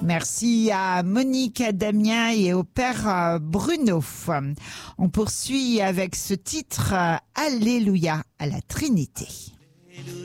Merci à Monique, à Damien et au père Bruno. On poursuit avec ce titre Alléluia à la Trinité.